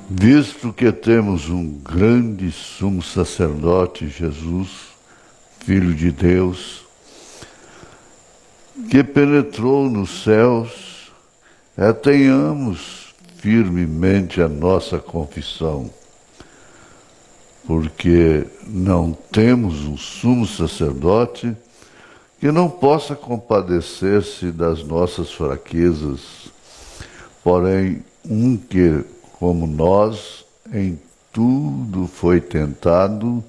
Visto que temos um grande sumo sacerdote, Jesus, Filho de Deus, que penetrou nos céus, tenhamos firmemente a nossa confissão, porque não temos um sumo sacerdote que não possa compadecer-se das nossas fraquezas, porém um que, como nós, em tudo foi tentado,